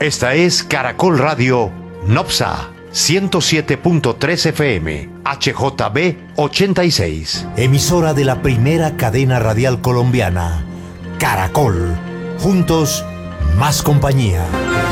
Esta es Caracol Radio Nopsa 107.3 FM, HJB 86. Emisora de la primera cadena radial colombiana, Caracol. Juntos, más compañía.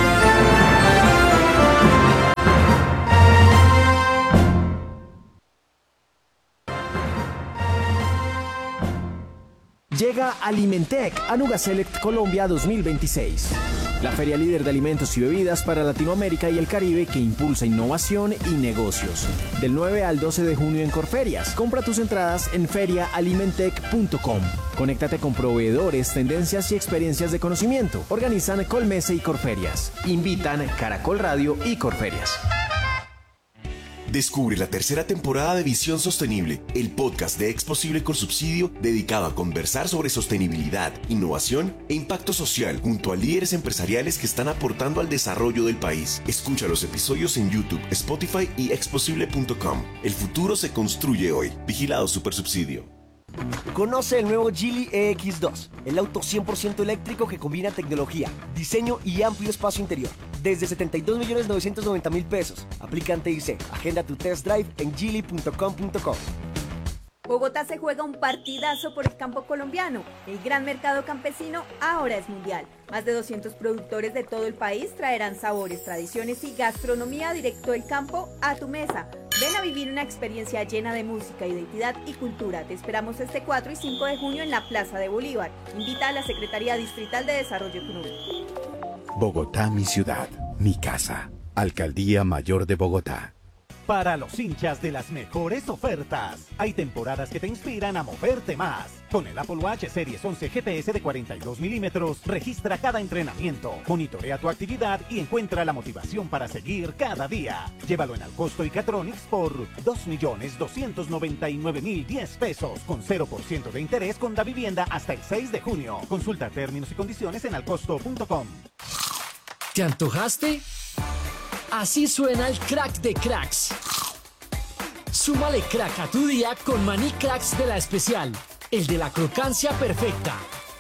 Llega Alimentec a Nuga Select Colombia 2026. La feria líder de alimentos y bebidas para Latinoamérica y el Caribe que impulsa innovación y negocios. Del 9 al 12 de junio en Corferias. Compra tus entradas en feriaalimentec.com. Conéctate con proveedores, tendencias y experiencias de conocimiento. Organizan Colmese y Corferias. Invitan Caracol Radio y Corferias. Descubre la tercera temporada de Visión Sostenible, el podcast de Exposible con Subsidio dedicado a conversar sobre sostenibilidad, innovación e impacto social junto a líderes empresariales que están aportando al desarrollo del país. Escucha los episodios en YouTube, Spotify y exposible.com. El futuro se construye hoy. Vigilado Supersubsidio. Conoce el nuevo Geely EX2, el auto 100% eléctrico que combina tecnología, diseño y amplio espacio interior. Desde 72.990.000 pesos. Aplica ante IC. Agenda tu test drive en geely.com.co. Bogotá se juega un partidazo por el campo colombiano. El gran mercado campesino ahora es mundial. Más de 200 productores de todo el país traerán sabores, tradiciones y gastronomía directo del campo a tu mesa. Ven a vivir una experiencia llena de música, identidad y cultura. Te esperamos este 4 y 5 de junio en la Plaza de Bolívar. Invita a la Secretaría Distrital de Desarrollo Económico. Bogotá, mi ciudad, mi casa. Alcaldía Mayor de Bogotá. Para los hinchas de las mejores ofertas, hay temporadas que te inspiran a moverte más. Con el Apple Watch Series 11 GPS de 42 milímetros, registra cada entrenamiento, monitorea tu actividad y encuentra la motivación para seguir cada día. Llévalo en Alcosto y Catronics por 2.299.010 pesos, con 0% de interés con la vivienda hasta el 6 de junio. Consulta términos y condiciones en alcosto.com. ¿Te antojaste? Así suena el crack de cracks. Súmale crack a tu día con Maní Cracks de La Especial, el de la crocancia perfecta.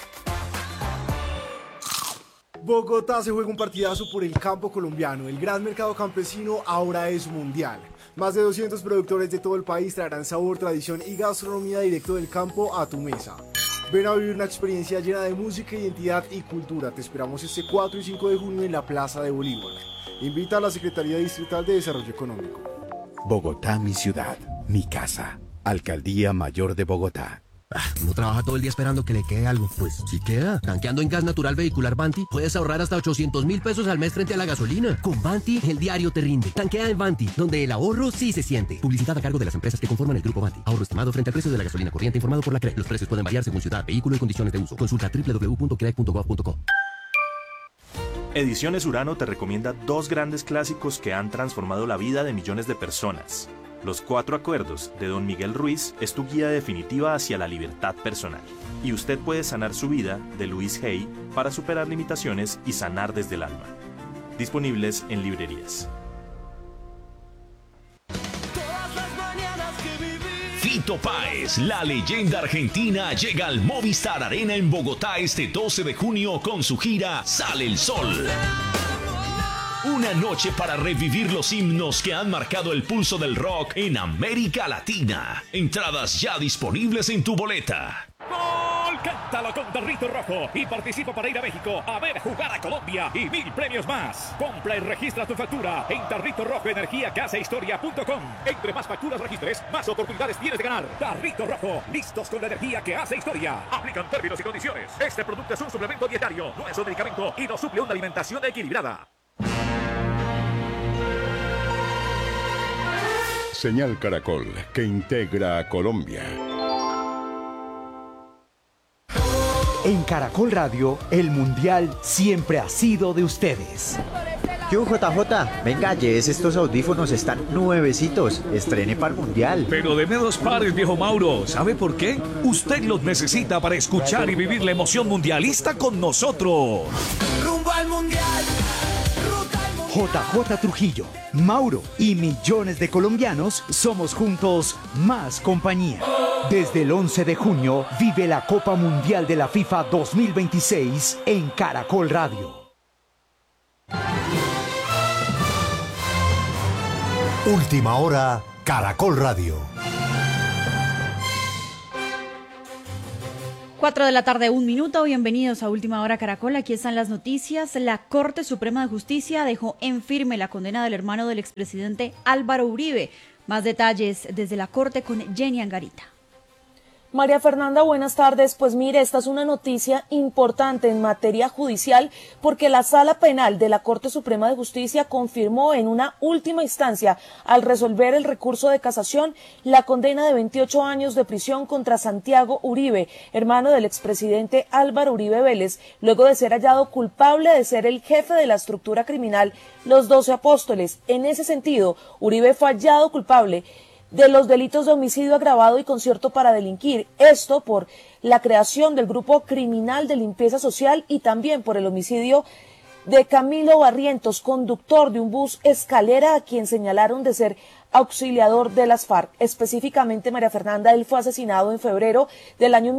Bogotá se juega un partidazo por el campo colombiano. El gran mercado campesino ahora es mundial. Más de 200 productores de todo el país traerán sabor, tradición y gastronomía directo del campo a tu mesa. Ven a vivir una experiencia llena de música, identidad y cultura. Te esperamos este 4 y 5 de junio en la Plaza de Bolívar. Invita a la Secretaría Distrital de Desarrollo Económico. Bogotá, mi ciudad, mi casa. Alcaldía Mayor de Bogotá. ¿No trabaja todo el día esperando que le quede algo? Pues sí queda. Tanqueando en gas natural vehicular Vanti, puedes ahorrar hasta 800.000 pesos al mes frente a la gasolina. Con Vanti, el diario te rinde. Tanquea en Vanti, donde el ahorro sí se siente. Publicidad a cargo de las empresas que conforman el grupo Vanti. Ahorro estimado frente al precio de la gasolina corriente informado por la CRE. Los precios pueden variar según ciudad, vehículo y condiciones de uso. Consulta www.crec.gov.co. Ediciones Urano te recomienda dos grandes clásicos que han transformado la vida de millones de personas. Los 4 acuerdos de Don Miguel Ruiz es tu guía definitiva hacia la libertad personal. Y usted puede sanar su vida de Luis Hay para superar limitaciones y sanar desde el alma. Disponibles en librerías. Fito Páez, la leyenda argentina, llega al Movistar Arena en Bogotá este 12 de junio con su gira Sale el Sol. Una noche para revivir los himnos que han marcado el pulso del rock en América Latina. Entradas ya disponibles en tu boleta. ¡Gol! Cántalo con Tarrito Rojo y participa para ir a México a ver jugar a Colombia y 1000 premios más. Compra y registra tu factura en Tarrito Rojo Energía que hace historia.com. Entre más facturas registres, más oportunidades tienes de ganar. Tarrito Rojo, listos con la energía que hace historia. Aplican términos y condiciones. Este producto es un suplemento dietario, no es un medicamento y no suple una alimentación equilibrada. Señal Caracol, que integra a Colombia. En Caracol Radio, el Mundial siempre ha sido de ustedes. Yo, JJ, venga, llévese estos audífonos, están nuevecitos, estrene para el Mundial. Pero deme 2 pares, viejo Mauro, ¿sabe por qué? Usted los necesita para escuchar y vivir la emoción mundialista con nosotros. Rumbo al Mundial. JJ Trujillo, Mauro y millones de colombianos somos juntos más compañía. Desde el 11 de junio vive la Copa Mundial de la FIFA 2026 en Caracol Radio. Última hora, Caracol Radio. 4:01 p.m. Bienvenidos a Última Hora Caracol. Aquí están las noticias. La Corte Suprema de Justicia dejó en firme la condena del hermano del expresidente Álvaro Uribe. Más detalles desde la Corte con Jenny Angarita. María Fernanda, buenas tardes. Pues mire, esta es una noticia importante en materia judicial porque la Sala Penal de la Corte Suprema de Justicia confirmó en una última instancia, al resolver el recurso de casación, la condena de 28 años de prisión contra Santiago Uribe, hermano del expresidente Álvaro Uribe Vélez, luego de ser hallado culpable de ser el jefe de la estructura criminal Los 12 Apóstoles. En ese sentido, Uribe fue hallado culpable de los delitos de homicidio agravado y concierto para delinquir, esto por la creación del grupo criminal de limpieza social y también por el homicidio de Camilo Barrientos, conductor de un bus escalera a quien señalaron de ser auxiliador de las FARC. Específicamente, María Fernanda, él fue asesinado en febrero del año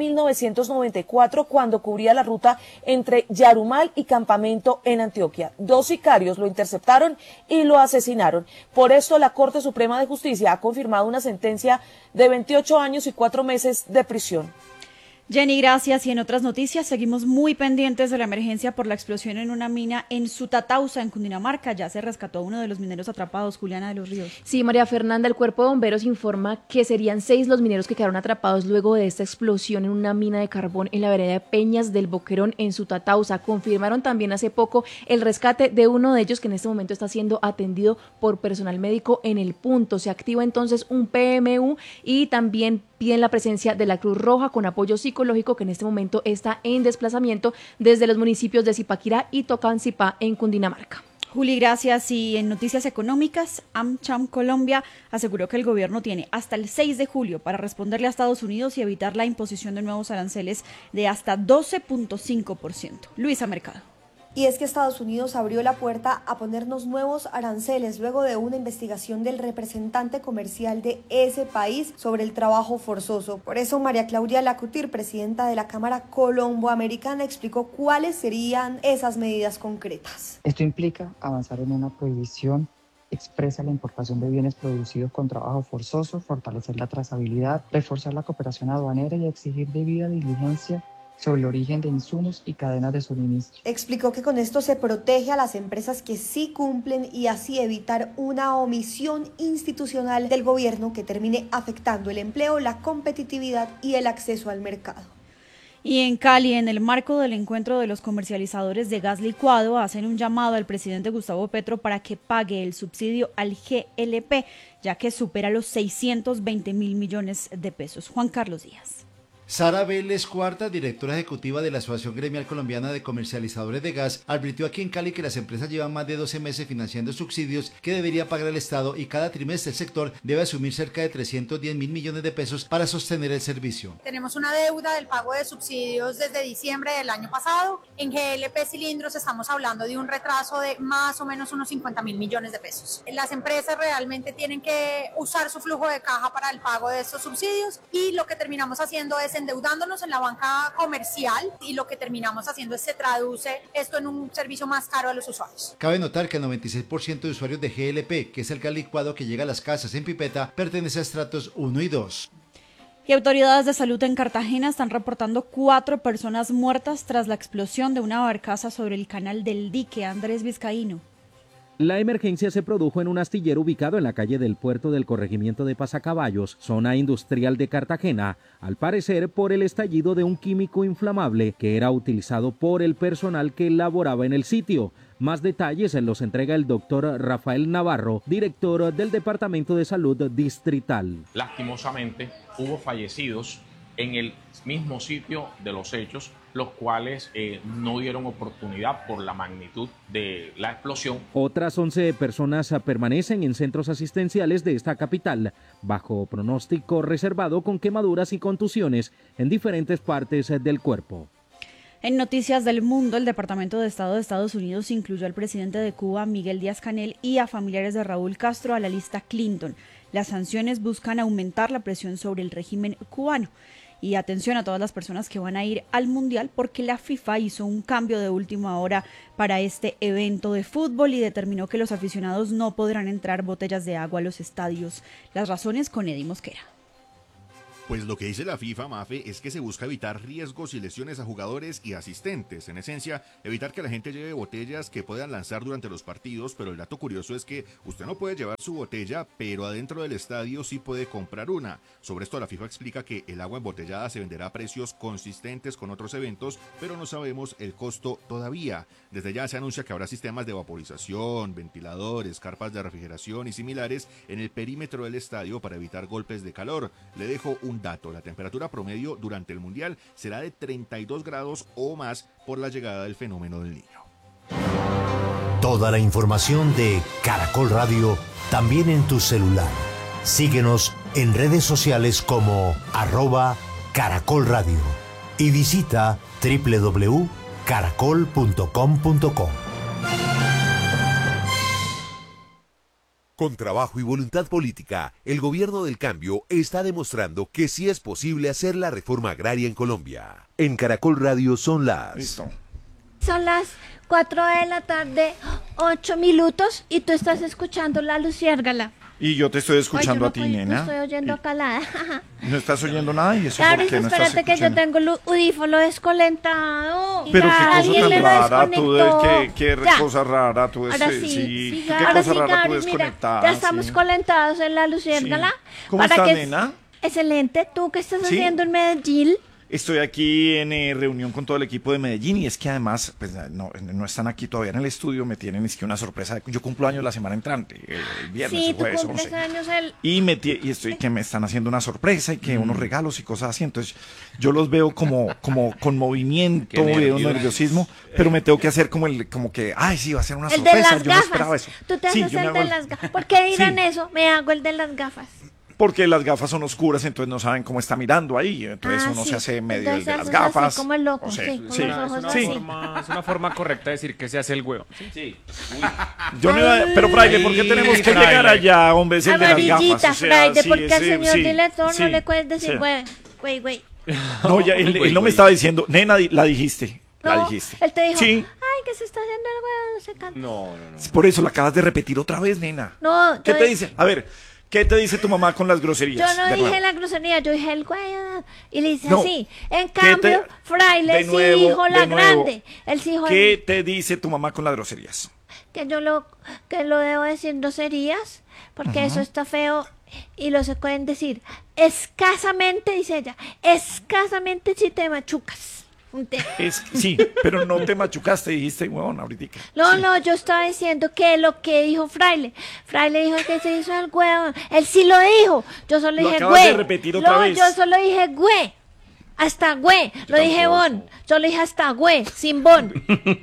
1994 cuando cubría la ruta entre Yarumal y Campamento en Antioquia. 2 sicarios lo interceptaron y lo asesinaron. Por esto, la Corte Suprema de Justicia ha confirmado una sentencia de 28 años y 4 meses de prisión. Jenny, gracias. Y en otras noticias, seguimos muy pendientes de la emergencia por la explosión en una mina en Sutatausa, en Cundinamarca. Ya se rescató a uno de los mineros atrapados, Juliana de los Ríos. Sí, María Fernanda, el Cuerpo de Bomberos informa que serían 6 los mineros que quedaron atrapados luego de esta explosión en una mina de carbón en la vereda de Peñas del Boquerón, en Sutatausa. Confirmaron también hace poco el rescate de uno de ellos que en este momento está siendo atendido por personal médico en el punto. Se activa entonces un PMU y también piden la presencia de la Cruz Roja con apoyo psicológico, que en este momento está en desplazamiento desde los municipios de Zipaquirá y Tocancipá en Cundinamarca. Juli, gracias. Y en noticias económicas, AmCham Colombia aseguró que el gobierno tiene hasta el 6 de julio para responderle a Estados Unidos y evitar la imposición de nuevos aranceles de hasta 12.5%. Luisa Mercado. Y es que Estados Unidos abrió la puerta a ponernos nuevos aranceles luego de una investigación del representante comercial de ese país sobre el trabajo forzoso. Por eso María Claudia Lacutir, presidenta de la Cámara Colombo-Americana, explicó cuáles serían esas medidas concretas. Esto implica avanzar en una prohibición expresa la importación de bienes producidos con trabajo forzoso, fortalecer la trazabilidad, reforzar la cooperación aduanera y exigir debida diligencia sobre el origen de insumos y cadenas de suministro. Explicó que con esto se protege a las empresas que sí cumplen y así evitar una omisión institucional del gobierno que termine afectando el empleo, la competitividad y el acceso al mercado. Y en Cali, en el marco del encuentro de los comercializadores de gas licuado, hacen un llamado al presidente Gustavo Petro para que pague el subsidio al GLP, ya que supera los 620.000 millones de pesos. Juan Carlos Díaz. Sara Vélez Cuarta, directora ejecutiva de la Asociación Gremial Colombiana de Comercializadores de Gas, advirtió aquí en Cali que las empresas llevan más de 12 meses financiando subsidios que debería pagar el Estado y cada trimestre el sector debe asumir cerca de 310.000 millones de pesos para sostener el servicio. Tenemos una deuda del pago de subsidios desde diciembre del año pasado. En GLP Cilindros estamos hablando de un retraso de más o menos unos 50.000 millones de pesos. Las empresas realmente tienen que usar su flujo de caja para el pago de estos subsidios y lo que terminamos haciendo es endeudándonos en la banca comercial y lo que terminamos haciendo es se traduce esto en un servicio más caro a los usuarios. Cabe notar que el 96% de usuarios de GLP, que es el gas licuado que llega a las casas en pipeta, pertenece a estratos 1 y 2. Y autoridades de salud en Cartagena están reportando 4 personas muertas tras la explosión de una barcaza sobre el canal del Dique. Andrés Vizcaíno. La emergencia se produjo en un astillero ubicado en la calle del Puerto del corregimiento de Pasacaballos, zona industrial de Cartagena, al parecer por el estallido de un químico inflamable que era utilizado por el personal que laboraba en el sitio. Más detalles los entrega el doctor Rafael Navarro, director del Departamento de Salud Distrital. Lastimosamente hubo fallecidos en el mismo sitio de los hechos, los cuales no dieron oportunidad por la magnitud de la explosión. Otras 11 personas permanecen en centros asistenciales de esta capital, bajo pronóstico reservado con quemaduras y contusiones en diferentes partes del cuerpo. En noticias del mundo, el Departamento de Estado de Estados Unidos incluyó al presidente de Cuba, Miguel Díaz-Canel, y a familiares de Raúl Castro a la lista Clinton. Las sanciones buscan aumentar la presión sobre el régimen cubano. Y atención a todas las personas que van a ir al Mundial, porque la FIFA hizo un cambio de última hora para este evento de fútbol y determinó que los aficionados no podrán entrar botellas de agua a los estadios. Las razones con Eddie Mosquera. Pues lo que dice la FIFA, Mafe, es que se busca evitar riesgos y lesiones a jugadores y asistentes. En esencia, evitar que la gente lleve botellas que puedan lanzar durante los partidos, pero el dato curioso es que usted no puede llevar su botella, pero adentro del estadio sí puede comprar una. Sobre esto la FIFA explica que el agua embotellada se venderá a precios consistentes con otros eventos, pero no sabemos el costo todavía. Desde ya se anuncia que habrá sistemas de vaporización, ventiladores, carpas de refrigeración y similares en el perímetro del estadio para evitar golpes de calor. Le dejo un dato, la temperatura promedio durante el Mundial será de 32 grados o más por la llegada del fenómeno del Niño. Toda la información de Caracol Radio también en tu celular. Síguenos en redes sociales como @Caracol Radio y visita www.caracol.com.co. Con trabajo y voluntad política, el gobierno del cambio está demostrando que sí es posible hacer la reforma agraria en Colombia. En Caracol Radio son las... Listo. Son las 4 de la tarde, 8 minutos, y tú estás escuchando La Luciérgala. Y yo te estoy escuchando a ti, nena. No estoy oyendo calada. No estás oyendo nada y eso Claro, porque no estás espérate que yo escuchando. tengo el audífono desconectado. Pero qué cosa Alguien tan me lo rara, desconectó. qué Ya. cosa rara, tú Ahora sí, sí, qué ahora cosa sí, rara tú Gabriel, mira, desconectada. ya estamos conectados en La Luciérgala. ¿Cómo estás, nena? Excelente. ¿Tú qué estás Sí. haciendo en Medellín? Estoy aquí en reunión con todo el equipo de Medellín y es que además pues, no están aquí todavía en el estudio, me tienen es que una sorpresa. Yo cumplo años la semana entrante, el viernes, Sí, el tú jueves, cumples 11. años el... Y estoy que me están haciendo una sorpresa y que unos regalos y cosas así. Entonces yo los veo como con movimiento, Qué veo nervios. nerviosismo, pero me tengo que hacer como que, ay, sí, va a ser una El de sorpresa. las Yo no esperaba gafas. eso. Tú te Sí, haces yo me el hago de las gafas. ¿Por qué dirán Sí. eso? Me hago el de las gafas. Porque las gafas son oscuras, entonces no saben cómo está mirando ahí. Entonces uno sí. se hace medio el Entonces de las haces así gafas. como el loco, O sea, sí, con sí. los ojos Sí. así. Es una forma correcta de decir que se hace el huevo. Sí. Yo no iba, pero Fraile, ¿por qué tenemos que Fraile. llegar allá, hombre? Es el de las Amarillita, gafas. O sea, Fraile, sí, porque al sí, señor sí, director sí, no le puedes decir, sí. güey. No, ya, él no me estaba diciendo, nena, la dijiste. La No, dijiste. él te dijo, Sí. ay, que se está haciendo el huevo, no sé qué. No. Por eso la acabas de repetir otra vez, nena. No, ¿Qué yo te dice? A ver, ¿qué te dice tu mamá con las groserías? Yo no De dije nuevo. la grosería, yo dije el huevo. Y le hice No. así. En ¿Qué cambio, te- Fraile de sí nuevo, dijo de la nuevo. grande. Él sí dijo ¿Qué te dice tu mamá con las groserías? que que lo debo decir groserías, porque Ajá. eso está feo y lo se pueden decir escasamente, dice ella, escasamente si te machucas. Sí, pero no te machucaste, dijiste, huevón, ahorita. No, yo estaba diciendo que lo que dijo Fraile dijo que se hizo el huevo, él sí lo dijo, yo solo Lo dije acabas de güey, repetir otra vez. yo solo dije güey, hasta güey, lo dije bon, solo dije hasta güey, sin bon.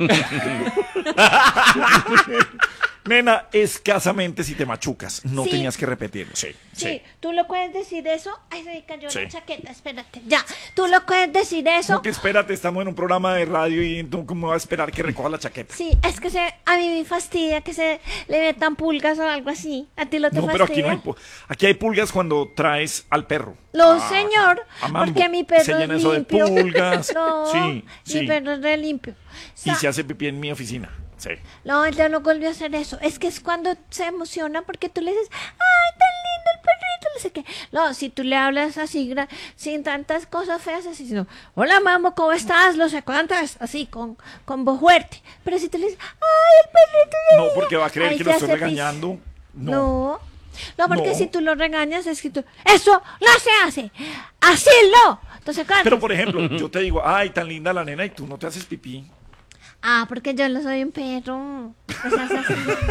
Nena, escasamente si te machucas. No Sí. tenías que repetirlo. Sí. Sí, tú lo puedes decir eso. Ay, se me cayó Sí. la chaqueta, espérate. Ya, tú lo puedes decir eso. Como que espérate, estamos en un programa de radio y tú cómo vas a esperar que recoja la chaqueta. Sí, es que a mí me fastidia que se le metan pulgas o algo así. ¿A ti lo te No, pero aquí fastidia? no hay aquí hay pulgas cuando traes al perro. No, señor, a Mambo. porque mi perro Se es llena eso de limpio. pulgas. No, Sí, sí. mi perro es re limpio. Y se hace pipí en mi oficina. Sí. No, él ya no volvió a hacer eso. Es que es cuando se emociona porque tú le dices, ay, tan lindo el perrito, no sé qué. No, si tú le hablas así, sin tantas cosas feas, así, sino, hola, mamá, ¿cómo estás? No sé cuántas, así, con voz fuerte. Pero si tú le dices, ay, el perrito. No, porque va a creer Ahí que se lo estoy hace pis. regañando. No, porque No. si tú lo regañas, es que tú, eso no se hace, así no. Entonces, claro. Pero, por ejemplo, yo te digo, ay, tan linda la nena y tú no te haces pipí. Ah, porque yo no soy un perro. O sea, es así.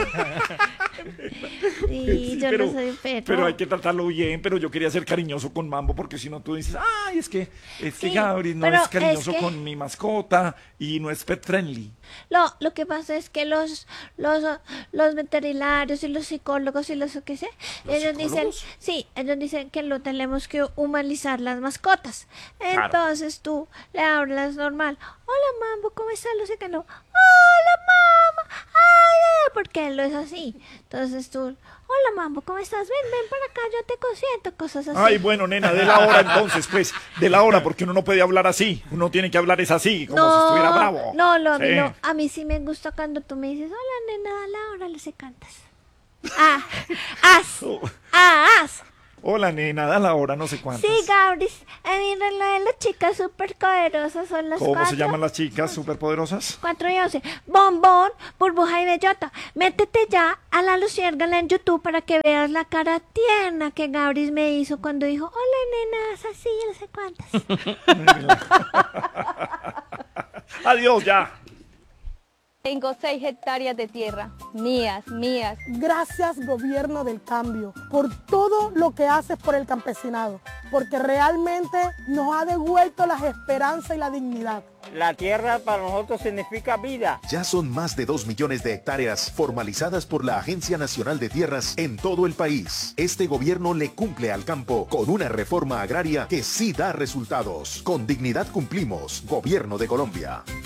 Sí, yo no soy un perro. Pero hay que tratarlo bien, pero yo quería ser cariñoso con Mambo porque si no tú dices, ay, es que Sí, Gabri no pero es cariñoso es que- con mi mascota y no es pet friendly. Lo que pasa es que los veterinarios y los psicólogos y los qué sé, ellos dicen, sí, ellos dicen que lo tenemos que humanizar las mascotas. Claro. Entonces tú le hablas normal. Hola, Mambo, ¿cómo estás? No sé qué no. Hola, mamá. Ay, porque pelo es así. Entonces tú, hola mambo, ¿cómo estás? Ven para acá, yo te consiento, cosas así. Ay, bueno, nena, de la hora entonces, pues, de la hora, porque uno no puede hablar así. Uno tiene que hablar es así, como si estuviera bravo. No, Sí. a mí sí me gusta cuando tú me dices, hola nena, a la hora le se cantas. As. Hola, nena, da la hora, no sé cuántas. Sí, Gabris, a mí lo de las chicas superpoderosas son las ¿Cómo 4. se llaman las chicas superpoderosas? 4 y 11. Bombón, burbuja y bellota. Métete ya a la luciérgala en YouTube para que veas la cara tierna que Gabris me hizo cuando dijo, hola nena, así, no sé cuántas. Adiós, ya. Tengo 6 hectáreas de tierra, mías. Gracias, gobierno del cambio, por todo lo que haces por el campesinado, porque realmente nos ha devuelto las esperanzas y la dignidad. La tierra para nosotros significa vida. Ya son más de 2 millones de hectáreas formalizadas por la Agencia Nacional de Tierras en todo el país. Este gobierno le cumple al campo con una reforma agraria que sí da resultados. Con dignidad cumplimos. Gobierno de Colombia.